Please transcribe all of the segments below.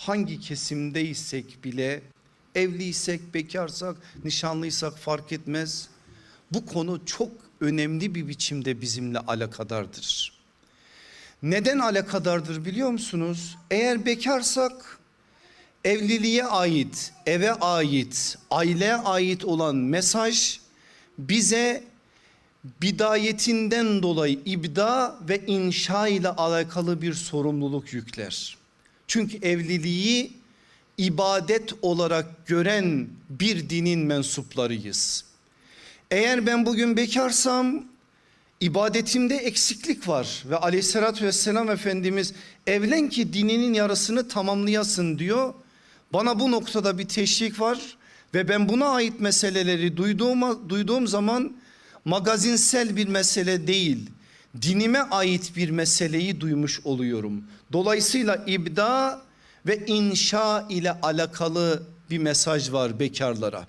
hangi kesimdeysek bile, evliysek, bekarsak, nişanlıysak fark etmez. Bu konu çok önemli bir biçimde bizimle alakadardır. Neden alakadardır biliyor musunuz? Eğer bekarsak evliliğe ait, eve ait, aileye ait olan mesaj bize bidayetinden dolayı ibda ve inşa ile alakalı bir sorumluluk yükler. Çünkü evliliği ibadet olarak gören bir dinin mensuplarıyız. Eğer ben bugün bekarsam ibadetimde eksiklik var ve aleyhissalatü vesselam Efendimiz evlen ki dininin yarısını tamamlayasın diyor. Bana bu noktada bir teşvik var ve ben buna ait meseleleri duyduğum zaman magazinsel bir mesele değil, dinime ait bir meseleyi duymuş oluyorum. Dolayısıyla ibda ve inşa ile alakalı bir mesaj var bekarlara.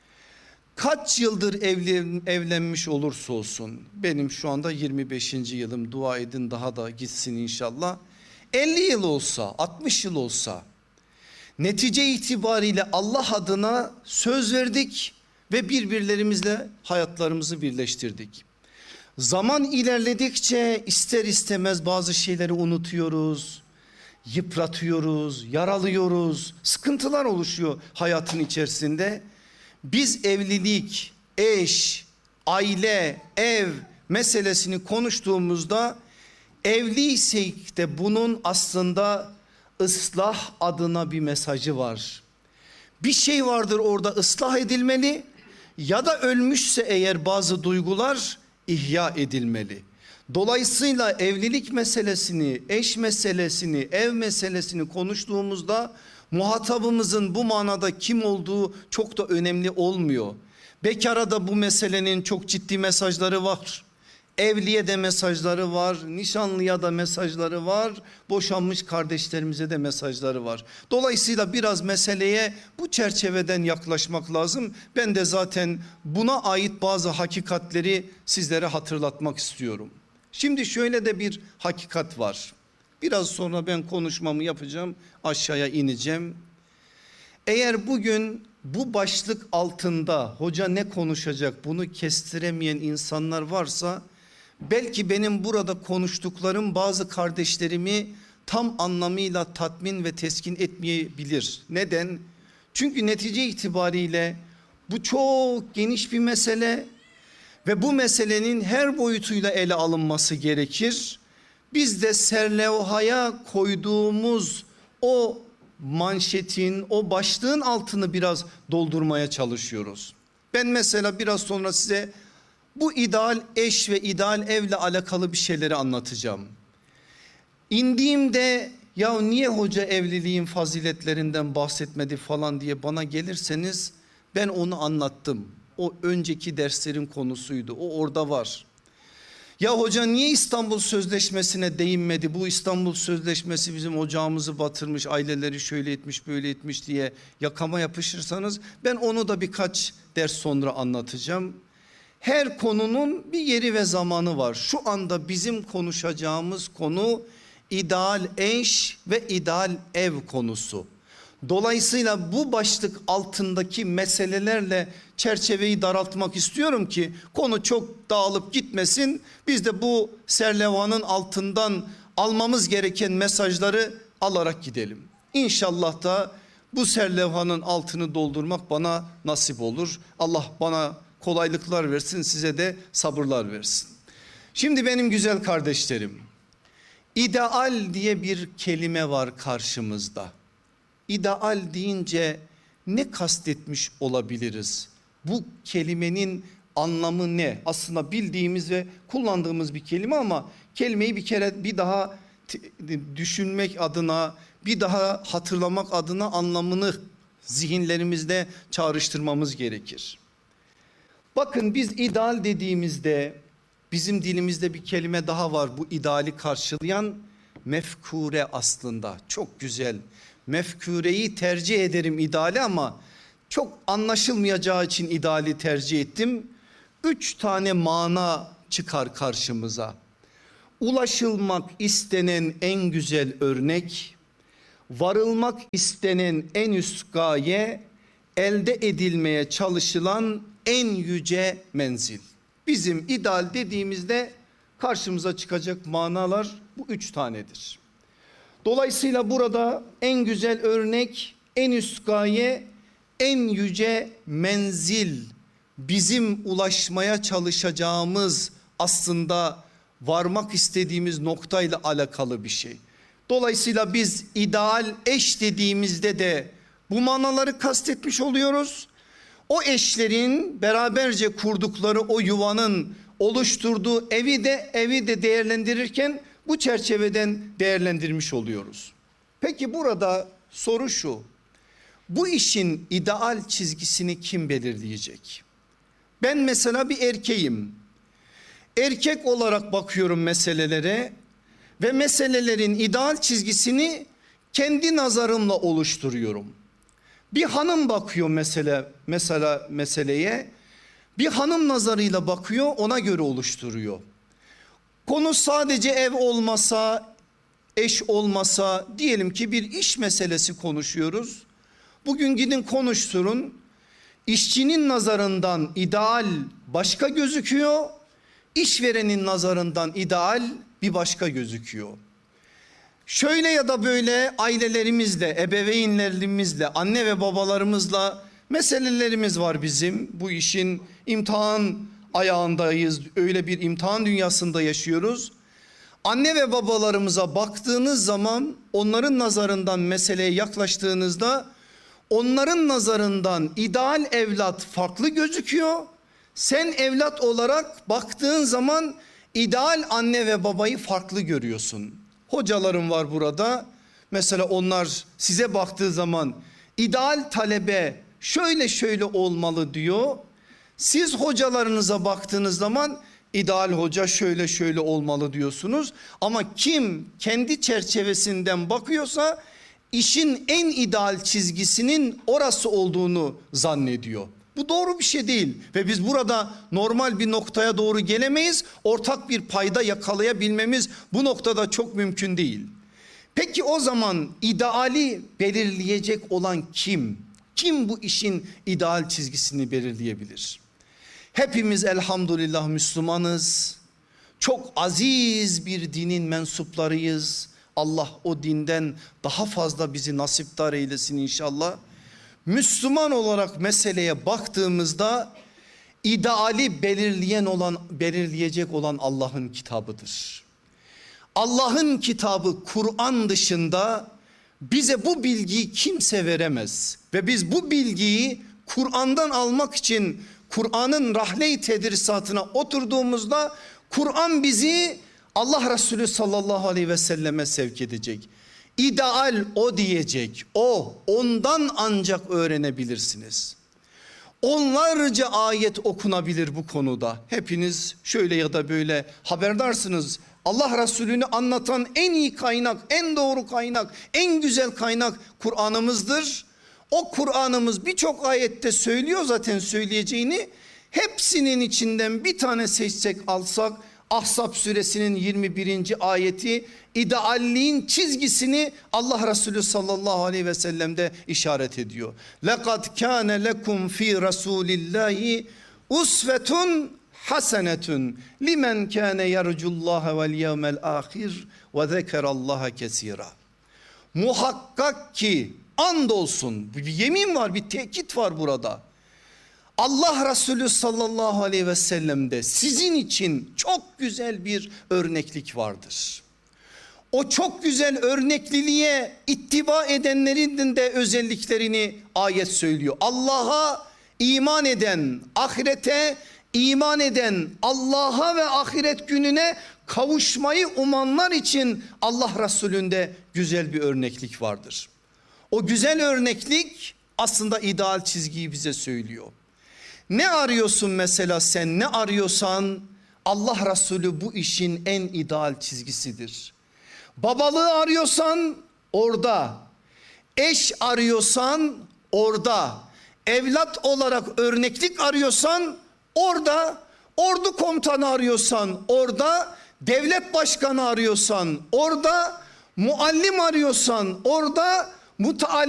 Kaç yıldır evlenmiş olursa olsun, benim şu anda 25. yılım, dua edin daha da gitsin inşallah. 50 yıl olsa, 60 yıl olsa, netice itibariyle Allah adına söz verdik ve birbirlerimizle hayatlarımızı birleştirdik. Zaman ilerledikçe ister istemez bazı şeyleri unutuyoruz, yıpratıyoruz, yaralıyoruz, sıkıntılar oluşuyor hayatın içerisinde. Biz evlilik, eş, aile, ev meselesini konuştuğumuzda evliysek de bunun aslında ıslah adına bir mesajı var. Bir şey vardır orada, ıslah edilmeli ya da ölmüşse eğer bazı duygular ihya edilmeli. Dolayısıyla evlilik meselesini, eş meselesini, ev meselesini konuştuğumuzda muhatabımızın bu manada kim olduğu çok da önemli olmuyor. Bekara da bu meselenin çok ciddi mesajları var. Evliye de mesajları var, nişanlıya da mesajları var, boşanmış kardeşlerimize de mesajları var. Dolayısıyla biraz meseleye bu çerçeveden yaklaşmak lazım. Ben de zaten buna ait bazı hakikatleri sizlere hatırlatmak istiyorum. Şimdi şöyle de bir hakikat var. Biraz sonra ben konuşmamı yapacağım, aşağıya ineceğim. Eğer bugün bu başlık altında hoca ne konuşacak bunu kestiremeyen insanlar varsa, belki benim burada konuştuklarım bazı kardeşlerimi tam anlamıyla tatmin ve teskin etmeyebilir. Neden? Çünkü netice itibariyle bu çok geniş bir mesele ve bu meselenin her boyutuyla ele alınması gerekir. Biz de serlevhaya koyduğumuz o manşetin, o başlığın altını biraz doldurmaya çalışıyoruz. Ben mesela biraz sonra size bu ideal eş ve ideal evle alakalı bir şeyleri anlatacağım. İndiğimde ya niye hoca evliliğin faziletlerinden bahsetmedi falan diye bana gelirseniz ben onu anlattım. O önceki derslerin konusuydu. O orada var. Ya hoca niye İstanbul Sözleşmesi'ne değinmedi? Bu İstanbul Sözleşmesi bizim ocağımızı batırmış, aileleri şöyle etmiş böyle etmiş diye yakama yapışırsanız ben onu da birkaç ders sonra anlatacağım. Her konunun bir yeri ve zamanı var. Şu anda bizim konuşacağımız konu ideal eş ve ideal ev konusu. Dolayısıyla bu başlık altındaki meselelerle çerçeveyi daraltmak istiyorum ki konu çok dağılıp gitmesin. Biz de bu serlevhanın altından almamız gereken mesajları alarak gidelim. İnşallah da bu serlevhanın altını doldurmak bana nasip olur. Allah bana kolaylıklar versin, size de sabırlar versin. Şimdi benim güzel kardeşlerim, ideal diye bir kelime var karşımızda. İdeal deyince ne kastetmiş olabiliriz? Bu kelimenin anlamı ne? Aslında bildiğimiz ve kullandığımız bir kelime ama kelimeyi bir daha düşünmek adına, bir daha hatırlamak adına anlamını zihinlerimizde çağrıştırmamız gerekir. Bakın biz ideal dediğimizde bizim dilimizde bir kelime daha var, bu ideali karşılayan mefkure aslında. Çok güzel. Mefkureyi tercih ederim ideali ama çok anlaşılmayacağı için ideali tercih ettim. 3 tane mana çıkar karşımıza. Ulaşılmak istenen en güzel örnek, varılmak istenen en üst gaye, elde edilmeye çalışılan en yüce menzil. Bizim ideal dediğimizde karşımıza çıkacak manalar bu 3 tanedir. Dolayısıyla burada en güzel örnek, en üst gaye, en yüce menzil, bizim ulaşmaya çalışacağımız, aslında varmak istediğimiz noktayla alakalı bir şey. Dolayısıyla biz ideal eş dediğimizde de bu manaları kastetmiş oluyoruz. O eşlerin beraberce kurdukları o yuvanın oluşturduğu evi de değerlendirirken bu çerçeveden değerlendirmiş oluyoruz. Peki burada soru şu: bu işin ideal çizgisini kim belirleyecek? Ben mesela bir erkeğim. Erkek olarak bakıyorum meselelere ve meselelerin ideal çizgisini kendi nazarımla oluşturuyorum. Bir hanım bakıyor mesela meseleye, bir hanım nazarıyla bakıyor, ona göre oluşturuyor. Konu sadece ev olmasa, eş olmasa, diyelim ki bir iş meselesi konuşuyoruz. Bugün gidin konuşturun, işçinin nazarından ideal başka gözüküyor, işverenin nazarından ideal bir başka gözüküyor. Şöyle ya da böyle ailelerimizle, ebeveynlerimizle, anne ve babalarımızla meselelerimiz var bizim. Bu işin imtihan ayağındayız. Öyle bir imtihan dünyasında yaşıyoruz. Anne ve babalarımıza baktığınız zaman, onların nazarından meseleye yaklaştığınızda, onların nazarından ideal evlat farklı gözüküyor. Sen evlat olarak baktığın zaman ideal anne ve babayı farklı görüyorsun. Hocalarım var burada. Mesela onlar size baktığı zaman ideal talebe şöyle olmalı diyor. Siz hocalarınıza baktığınız zaman ideal hoca şöyle olmalı diyorsunuz. Ama kim kendi çerçevesinden bakıyorsa işin en ideal çizgisinin orası olduğunu zannediyor. Bu doğru bir şey değil ve biz burada normal bir noktaya doğru gelemeyiz. Ortak bir payda yakalayabilmemiz bu noktada çok mümkün değil. Peki o zaman ideali belirleyecek olan kim? Kim bu işin ideal çizgisini belirleyebilir? Hepimiz elhamdülillah Müslümanız. Çok aziz bir dinin mensuplarıyız. Allah o dinden daha fazla bizi nasipdar eylesin inşallah. Müslüman olarak meseleye baktığımızda ideali belirleyecek olan Allah'ın kitabıdır. Allah'ın kitabı Kur'an dışında bize bu bilgiyi kimse veremez ve biz bu bilgiyi Kur'an'dan almak için Kur'an'ın rahle-i tedrisatına oturduğumuzda Kur'an bizi Allah Resulü sallallahu aleyhi ve selleme sevk edecek. İdeal o diyecek. Ondan ancak öğrenebilirsiniz. Onlarca ayet okunabilir bu konuda. Hepiniz şöyle ya da böyle haberdarsınız. Allah Resulü'nü anlatan en iyi kaynak, en doğru kaynak, en güzel kaynak Kur'an'ımızdır. O Kur'an'ımız birçok ayette söylüyor zaten söyleyeceğini. Hepsinin içinden bir tane seçsek alsak, Ahzab suresinin 21. ayeti idealliğin çizgisini Allah Resulü sallallahu aleyhi ve sellem'de işaret ediyor. Lekad kâne lekum fî Rasûlillâhi usvetun hasenetun limen kâne yercullâhe vel yevmel âhir ve zekerallâhe kesîrâ. Muhakkak ki, andolsun, bir yemin var, bir tekit var burada. Allah Resulü sallallahu aleyhi ve sellem'de sizin için çok güzel bir örneklik vardır. O çok güzel örnekliliğe ittiba edenlerin de özelliklerini ayet söylüyor. Allah'a iman eden, ahirete iman eden, Allah'a ve ahiret gününe kavuşmayı umanlar için Allah Resulü'nde güzel bir örneklik vardır. O güzel örneklik aslında ideal çizgiyi bize söylüyor. Ne arıyorsun mesela sen, ne arıyorsan Allah Resulü bu işin en ideal çizgisidir. Babalığı arıyorsan orada, eş arıyorsan orada, evlat olarak örneklik arıyorsan orada, ordu komutanı arıyorsan orada, devlet başkanı arıyorsan orada, muallim arıyorsan orada